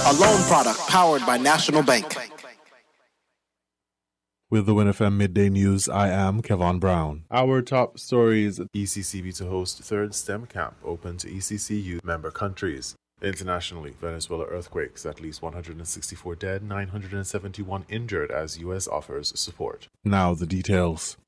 a loan product powered by National Bank. With the WinFM Midday News, I am Kevon Brown. Our top stories: ECCB to host third STEM camp open to ECCU member countries. Internationally, Venezuela earthquakes, at least 164 dead, 971 injured as U.S. offers support. Now the details.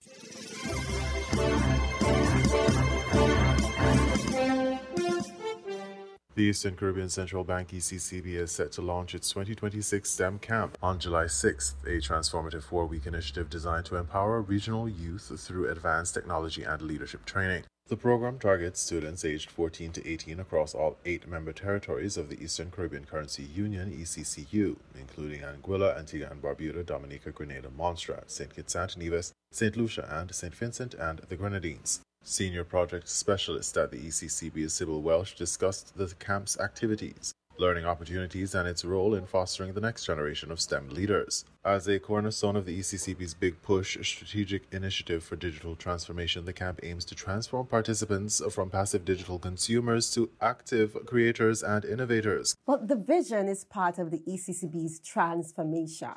The Eastern Caribbean Central Bank ECCB is set to launch its 2026 STEM Camp on July 6th, a transformative 4-week initiative designed to empower regional youth through advanced technology and leadership training. The program targets students aged 14 to 18 across all 8 member territories of the Eastern Caribbean Currency Union, ECCU, including Anguilla, Antigua and Barbuda, Dominica, Grenada, Montserrat, St. Kitts and Nevis, St. Lucia and St. Vincent and the Grenadines. Senior project specialist at the ECCB, Sybil Welsh, discussed the camp's activities, learning opportunities, and its role in fostering the next generation of STEM leaders. As a cornerstone of the ECCB's Big Push strategic initiative for digital transformation, the camp aims to transform participants from passive digital consumers to active creators and innovators. Well, the vision is part of the ECCB's transformation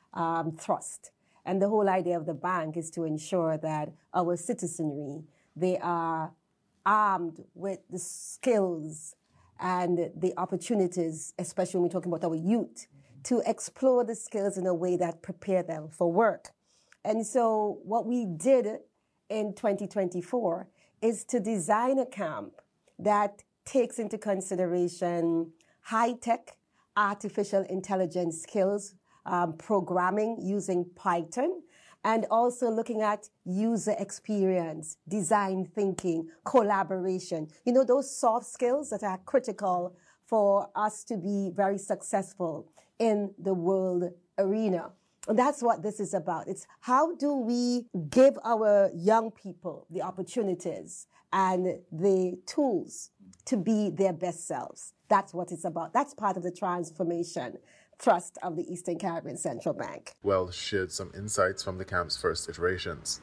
thrust. And the whole idea of the bank is to ensure that our citizenry, they are armed with the skills and the opportunities, especially when we're talking about our youth, to explore the skills in a way that prepare them for work. And so what we did in 2024 is to design a camp that takes into consideration high-tech artificial intelligence skills, programming using Python, and also looking at user experience, design thinking, collaboration. You know, those soft skills that are critical for us to be very successful in the world arena. And that's what this is about. It's how do we give our young people the opportunities and the tools to be their best selves. That's what it's about. That's part of the transformation thrust of the Eastern Caribbean Central Bank. Welsh shared some insights from the camp's first iterations.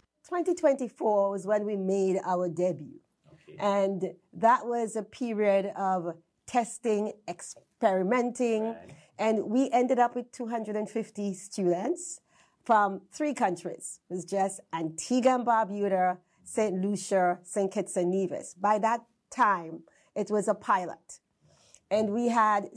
2024 was when we made our debut. Okay. And that was a period of testing, experimenting, right. And we ended up with 250 students from 3 countries. It was just Antigua and Barbuda, St. Lucia, St. Kitts and Nevis. By that time, it was a pilot. And we had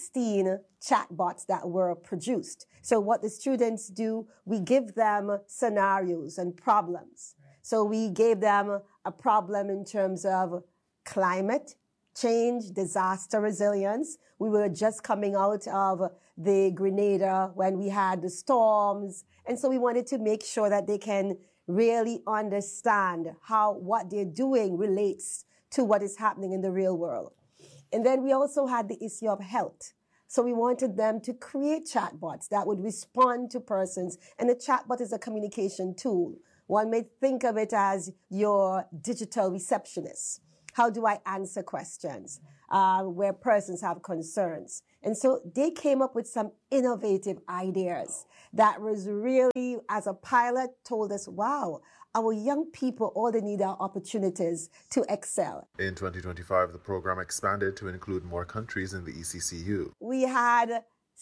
16 chatbots that were produced. So what the students do, we give them scenarios and problems. So we gave them a problem in terms of climate change, disaster resilience. We were just coming out of the Grenada when we had the storms. And so we wanted to make sure that they can really understand how what they're doing relates to what is happening in the real world. And then we also had the issue of health. So we wanted them to create chatbots that would respond to persons. And a chatbot is a communication tool. One may think of it as your digital receptionist. How do I answer questions where persons have concerns? And so they came up with some innovative ideas that was really, as a pilot, told us, wow, our young people, all they need are opportunities to excel. In 2025, the program expanded to include more countries in the ECCU. We had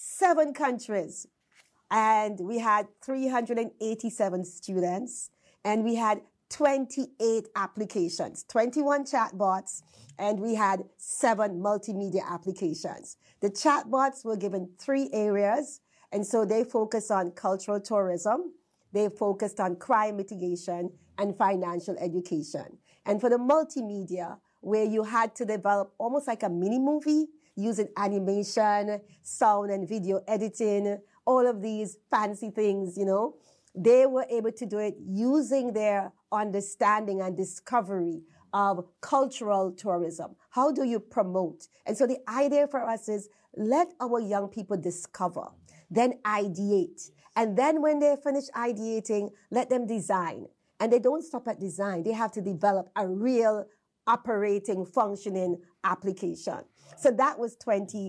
7 countries, and we had 387 students, and we had 28 applications, 21 chatbots, and we had 7 multimedia applications. The chatbots were given 3 areas, and so they focused on cultural tourism, they focused on crime mitigation, and financial education. And for the multimedia, where you had to develop almost like a mini movie using animation, sound and video editing, all of these fancy things, you know, they were able to do it using their understanding and discovery of cultural tourism. How do you promote? And so the idea for us is let our young people discover, then ideate. And then when they finish ideating, let them design. And they don't stop at design. They have to develop a real operating, functioning application. So that was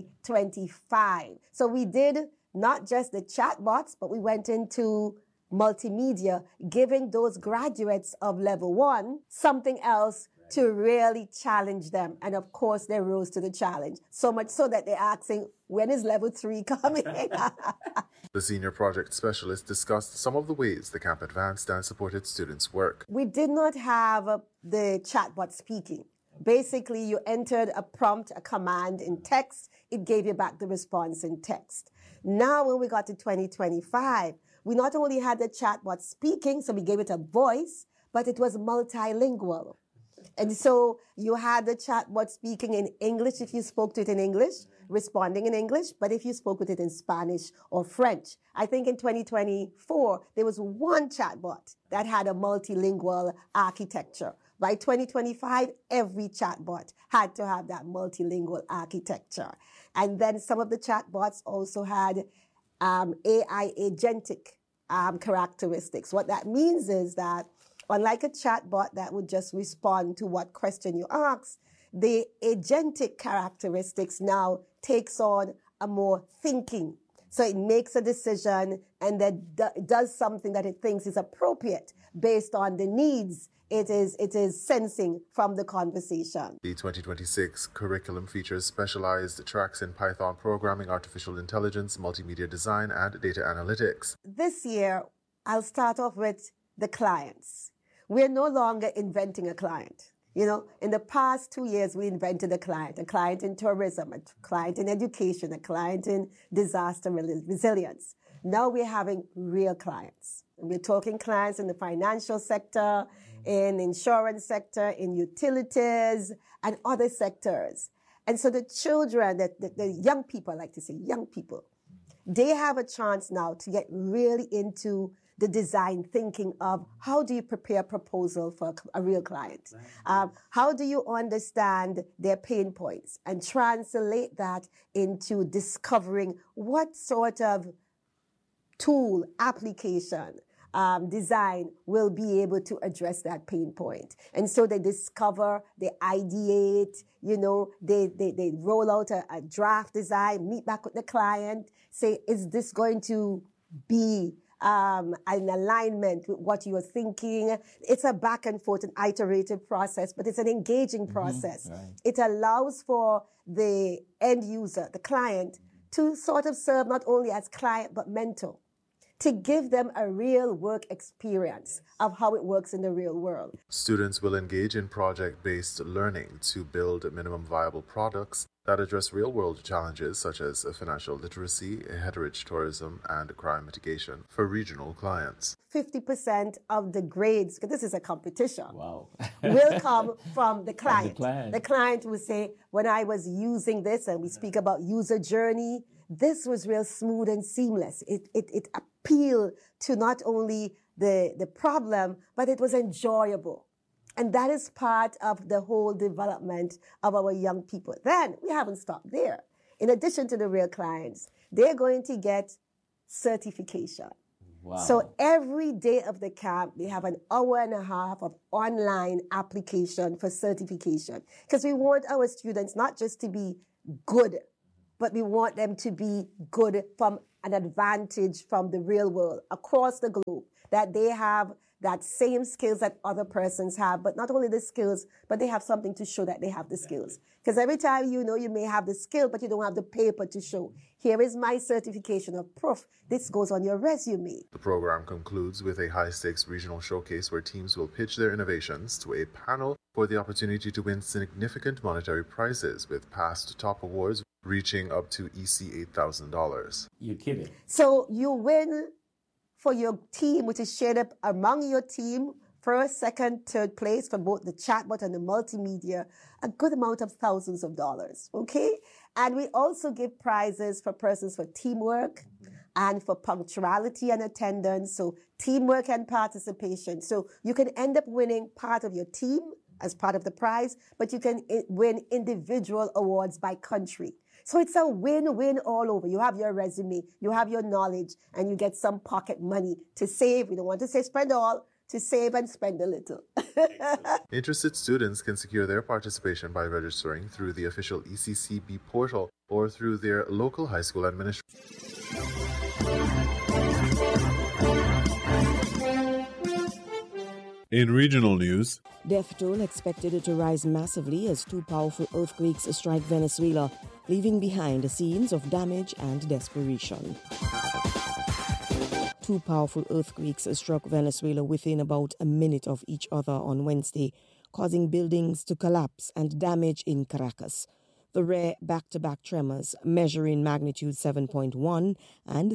2025. So we did not just the chatbots, but we went into multimedia, giving those graduates of level 1 something else to really challenge them. And of course, they rose to the challenge. So much so that they're asking, when is level 3 coming? The senior project specialist discussed some of the ways the camp advanced and supported students' work. We did not have the chatbot speaking. Basically, you entered a prompt, a command in text. It gave you back the response in text. Now, when we got to 2025, we not only had the chatbot speaking, so we gave it a voice, but it was multilingual. And so you had the chatbot speaking in English if you spoke to it in English, responding in English, but if you spoke with it in Spanish or French. I think in 2024, there was one chatbot that had a multilingual architecture. By 2025, every chatbot had to have that multilingual architecture. And then some of the chatbots also had AI agentic characteristics. What that means is that unlike a chatbot that would just respond to what question you ask, the agentic characteristics now takes on a more thinking. So it makes a decision and then does something that it thinks is appropriate based on the needs it is sensing from the conversation. The 2026 curriculum features specialized tracks in Python programming, artificial intelligence, multimedia design, and data analytics. This year, I'll start off with the clients. We're no longer inventing a client. You know, in the past 2 years, we invented a client in tourism, a client in education, a client in disaster resilience. Now we're having real clients. We're talking clients in the financial sector, in insurance sector, in utilities, and other sectors. And so the children, the young people, I like to say young people, they have a chance now to get really into the design thinking of how do you prepare a proposal for a real client? How do you understand their pain points and translate that into discovering what sort of tool, application, design will be able to address that pain point. And so they discover, they ideate, you know, they roll out a draft design, meet back with the client, say, is this going to be an alignment with what you are thinking? It's a back and forth, an iterative process, but it's an engaging process. Right. It allows for the end user, the client, to sort of serve not only as client, but mentor, to give them a real work experience of how it works in the real world. Students will engage in project-based learning to build minimum viable products that address real-world challenges such as financial literacy, heritage tourism, and crime mitigation for regional clients. 50% of the grades, because this is a competition, wow. will come from the client. The client will say, when I was using this, and we speak about user journey, this was real smooth and seamless. It appealed to not only the problem, but it was enjoyable. And that is part of the whole development of our young people. Then we haven't stopped there. In addition to the real clients, they're going to get certification. Wow. So every day of the camp, we have an hour and a half of online application for certification. Because we want our students not just to be good, but we want them to be good from an advantage from the real world across the globe, that they have that same skills that other persons have, but not only the skills, but they have something to show that they have the skills. Because every time you know you may have the skill, but you don't have the paper to show. Here is my certification of proof. This goes on your resume. The program concludes with a high-stakes regional showcase where teams will pitch their innovations to a panel for the opportunity to win significant monetary prizes, with past top awards reaching up to EC $8,000. You're kidding. So you win for your team, which is shared up among your team, first, second, third place for both the chatbot and the multimedia, a good amount of thousands of dollars, okay? And we also give prizes for persons for teamwork and for punctuality and attendance, so teamwork and participation. So you can end up winning part of your team as part of the prize, but you can win individual awards by country. So it's a win-win all over. You have your resume, you have your knowledge, and you get some pocket money to save. We don't want to say spend all, to save and spend a little. Interested students can secure their participation by registering through the official ECCB portal or through their local high school administration. In regional news, Death toll expected to rise massively as two powerful earthquakes strike Venezuela, leaving behind scenes of damage and desperation. Two powerful earthquakes struck Venezuela within about a minute of each other on Wednesday, causing buildings to collapse and damage in Caracas. The rare back-to-back tremors, measuring magnitude 7.1 and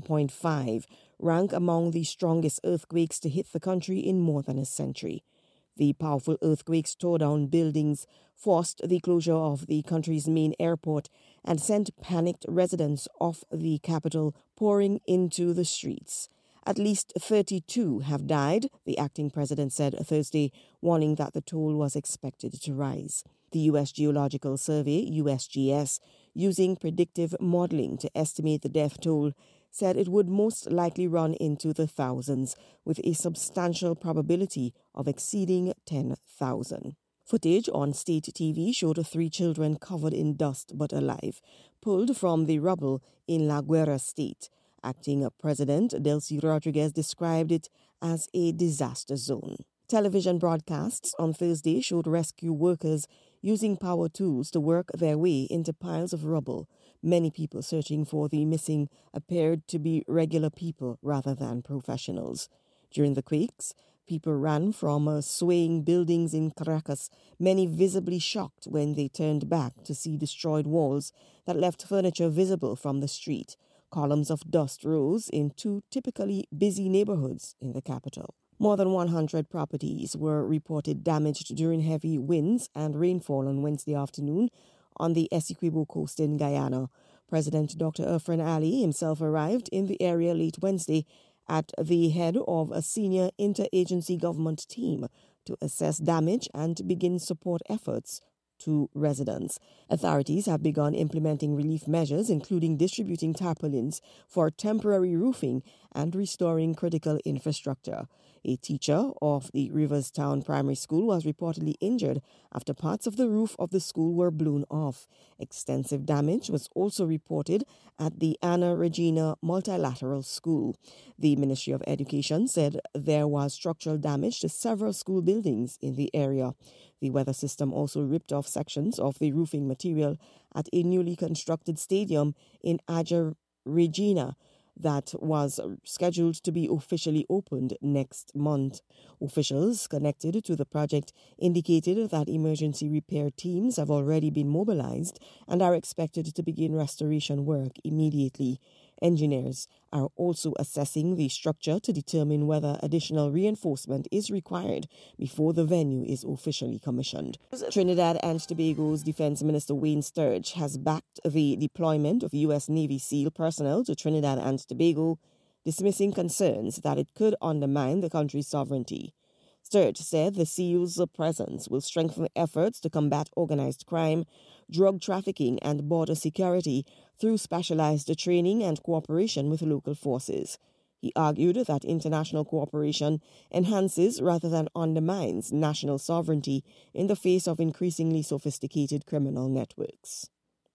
7.5, rank among the strongest earthquakes to hit the country in more than a century. The powerful earthquakes tore down buildings, forced the closure of the country's main airport, and sent panicked residents of the capital pouring into the streets. At least 32 have died, the acting president said Thursday, warning that the toll was expected to rise. The U.S. Geological Survey, USGS, using predictive modeling to estimate the death toll, said it would most likely run into the thousands, with a substantial probability of exceeding 10,000. Footage on state TV showed 3 children covered in dust but alive, pulled from the rubble in La Guera state. Acting President Delcy Rodriguez described it as a disaster zone. Television broadcasts on Thursday showed rescue workers using power tools to work their way into piles of rubble. Many people searching for the missing appeared to be regular people rather than professionals. During the quakes, people ran from swaying buildings in Caracas, many visibly shocked when they turned back to see destroyed walls that left furniture visible from the street. Columns of dust rose in 2 typically busy neighborhoods in the capital. More than 100 properties were reported damaged during heavy winds and rainfall on Wednesday afternoon on the Essequibo coast in Guyana. President Dr. Irfan Ali himself arrived in the area late Wednesday at the head of a senior interagency government team to assess damage and begin support efforts to residents. Authorities have begun implementing relief measures, including distributing tarpaulins for temporary roofing and restoring critical infrastructure. A teacher of the Riverstown Primary School was reportedly injured after parts of the roof of the school were blown off. Extensive damage was also reported at the Anna Regina Multilateral School. The Ministry of Education said there was structural damage to several school buildings in the area. The weather system also ripped off sections of the roofing material at a newly constructed stadium in Aja Regina that was scheduled to be officially opened next month. Officials connected to the project indicated that emergency repair teams have already been mobilized and are expected to begin restoration work immediately. Engineers are also assessing the structure to determine whether additional reinforcement is required before the venue is officially commissioned. Trinidad and Tobago's Defense Minister Wayne Sturge has backed the deployment of U.S. Navy SEAL personnel to Trinidad and Tobago, dismissing concerns that it could undermine the country's sovereignty. Sturge said the SEAL's presence will strengthen efforts to combat organized crime, drug trafficking, and border security through specialized training and cooperation with local forces. He argued that international cooperation enhances rather than undermines national sovereignty in the face of increasingly sophisticated criminal networks.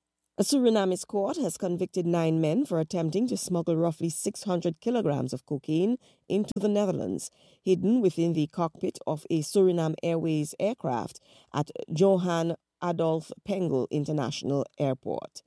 A Surinamese court has convicted 9 men for attempting to smuggle roughly 600 kilograms of cocaine into the Netherlands, hidden within the cockpit of a Suriname Airways aircraft at Johan Adolf Pengel International Airport.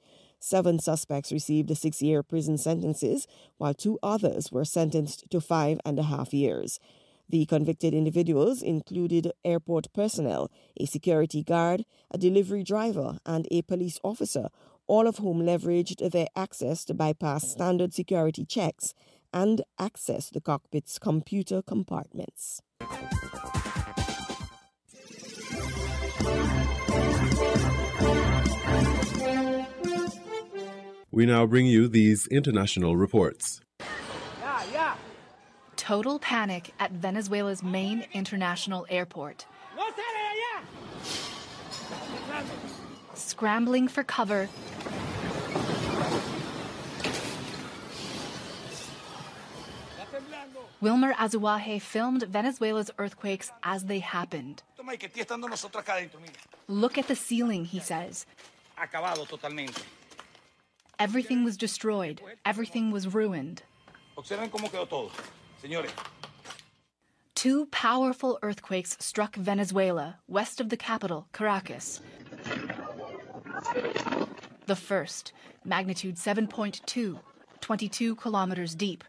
7 suspects received 6-year prison sentences, while 2 others were sentenced to 5.5 years. The convicted individuals included airport personnel, a security guard, a delivery driver, and a police officer, all of whom leveraged their access to bypass standard security checks and access the cockpit's computer compartments. we now bring you these international reports. Total panic at Venezuela's main international airport. Scrambling for cover. Wilmer Azuaje filmed Venezuela's earthquakes as they happened. Look at the ceiling, he says. Everything was destroyed. Everything was ruined. Two powerful earthquakes struck Venezuela, west of the capital, Caracas. The first, magnitude 7.2, 22 kilometers deep.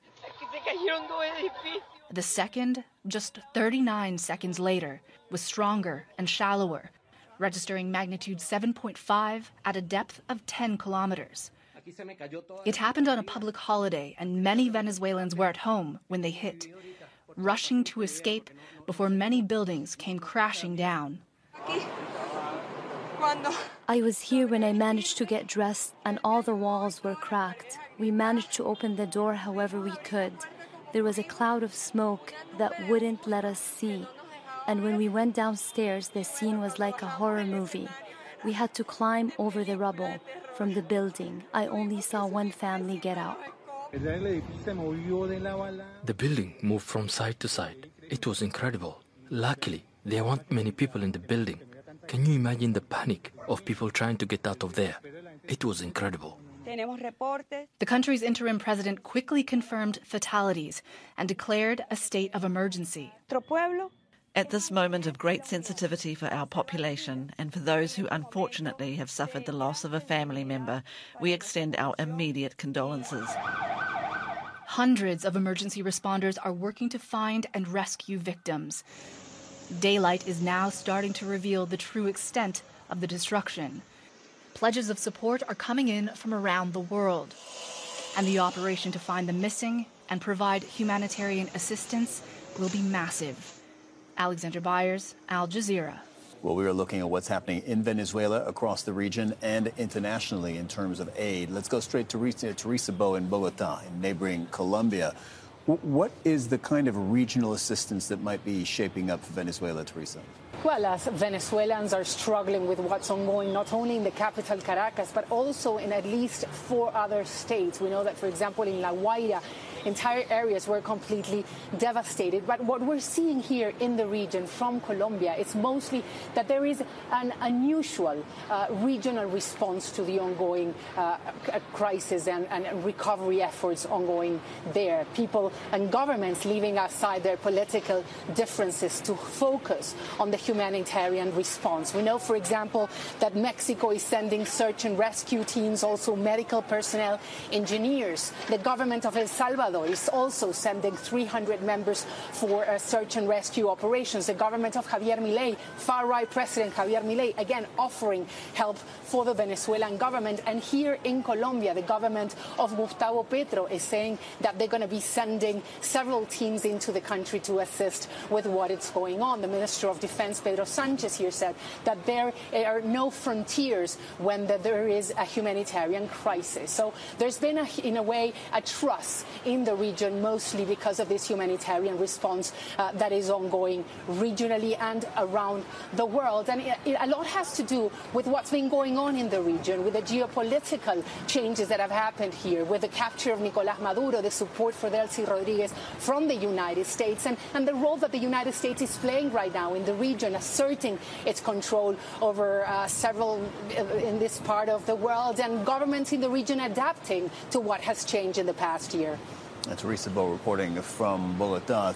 The second, just 39 seconds later, was stronger and shallower, registering magnitude 7.5 at a depth of 10 kilometers. It happened on a public holiday, and many Venezuelans were at home when they hit, rushing to escape before many buildings came crashing down. I was here when I managed to get dressed and all the walls were cracked. We managed to open the door however we could. There was a cloud of smoke that wouldn't let us see. And when we went downstairs, the scene was like a horror movie. We had to climb over the rubble from the building. I only saw one family get out. The building moved from side to side. It was incredible. Luckily, there weren't many people in the building. Can you imagine the panic of people trying to get out of there? It was incredible. The country's interim president quickly confirmed fatalities and declared a state of emergency. At this moment of great sensitivity for our population and for those who unfortunately have suffered the loss of a family member, we extend our immediate condolences. Hundreds of emergency responders are working to find and rescue victims. Daylight is now starting to reveal the true extent of the destruction. Pledges of support are coming in from around the world, and the operation to find the missing and provide humanitarian assistance will be massive. Alexander Byers, Al Jazeera. Well, we are looking at what's happening in Venezuela, across the region, and internationally in terms of aid. Let's go straight to Teresa Bo in Bogota, in neighboring Colombia. What is the kind of regional assistance that might be shaping up for Venezuela, Teresa? Well, as Venezuelans are struggling with what's ongoing, not only in the capital, Caracas, but also in at least 4 other states. We know that, for example, in La Guaira, entire areas were completely devastated. But what we're seeing here in the region from Colombia, it's mostly that there is an unusual regional response to the ongoing crisis and recovery efforts ongoing there. People and governments leaving aside their political differences to focus on the humanitarian response. We know, for example, that Mexico is sending search and rescue teams, also medical personnel, engineers. The government of El Salvador is also sending 300 members for search and rescue operations. The government of Javier Milei, far-right President Javier Milei, again offering help for the Venezuelan government. And here in Colombia, the government of Gustavo Petro is saying that they're going to be sending several teams into the country to assist with what is going on. The Minister of Defense, Pedro Sanchez, here said that there are no frontiers when there is a humanitarian crisis. So there's been, in a way, a trust in the region, mostly because of this humanitarian response that is ongoing regionally and around the world. And a lot has to do with what's been going on in the region, with the geopolitical changes that have happened here, with the capture of Nicolás Maduro, the support for Delcy Rodriguez from the United States, and the role that the United States is playing right now in the region, asserting its control over several in this part of the world, and governments in the region adapting to what has changed in the past year. Teresa Bo reporting from Bogota.